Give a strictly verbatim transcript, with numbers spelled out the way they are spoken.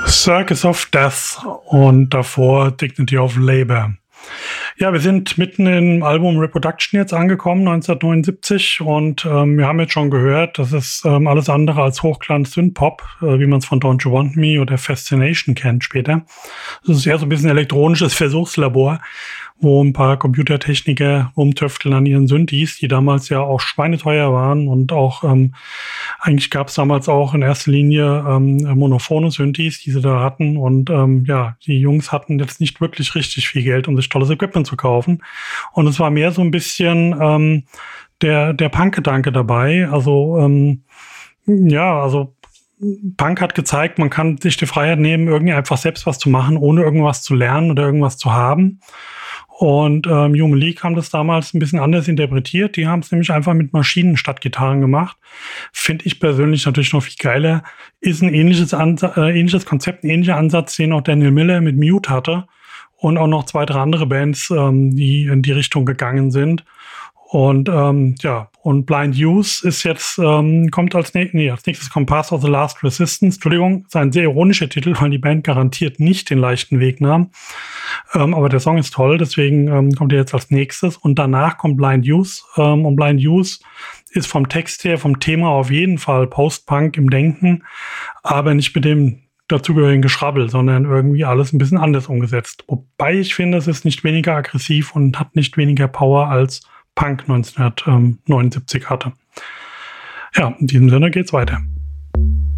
Circus of Death und davor Dignity of Labor. Ja, wir sind mitten im Album Reproduction jetzt angekommen, neunzehnhundertneunundsiebzig, und ähm, wir haben jetzt schon gehört, das ist ähm, alles andere als Hochglanz-Synthpop, äh, wie man es von Don't You Want Me oder Fascination kennt später. Das ist eher so ein bisschen elektronisches Versuchslabor, wo ein paar Computertechniker rumtüfteln an ihren Synthes, die damals ja auch schweineteuer waren, und auch ähm, eigentlich gab es damals auch in erster Linie ähm, monophone Synthes, die sie da hatten, und ähm, ja, die Jungs hatten jetzt nicht wirklich richtig viel Geld, um sich tolles Equipment zu kaufen, und es war mehr so ein bisschen ähm, der der Punk-Gedanke dabei, also ähm, ja, also Punk hat gezeigt, man kann sich die Freiheit nehmen, irgendwie einfach selbst was zu machen, ohne irgendwas zu lernen oder irgendwas zu haben. Und ähm, Human League haben das damals ein bisschen anders interpretiert. Die haben es nämlich einfach mit Maschinen statt Gitarren gemacht. Finde ich persönlich natürlich noch viel geiler. Ist ein ähnliches, Ansa- äh, ähnliches Konzept, ein ähnlicher Ansatz, den auch Daniel Miller mit Mute hatte. Und auch noch zwei, drei andere Bands, ähm, die in die Richtung gegangen sind. Und ähm, ja, und Blind Use ist jetzt, ähm, kommt als, ne- nee, als nächstes kommt Path of the Last Resistance. Entschuldigung, ist ein sehr ironischer Titel, weil die Band garantiert nicht den leichten Weg nahm. Ähm, aber der Song ist toll, deswegen ähm, kommt er jetzt als nächstes. Und danach kommt Blind Use. Ähm, und Blind Use ist vom Text her, vom Thema auf jeden Fall Post-Punk im Denken, aber nicht mit dem dazugehörigen Geschrabbel, sondern irgendwie alles ein bisschen anders umgesetzt. Wobei ich finde, es ist nicht weniger aggressiv und hat nicht weniger Power als Punk neunzehnhundertneunundsiebzig hatte. Ja, in diesem Sinne geht's weiter.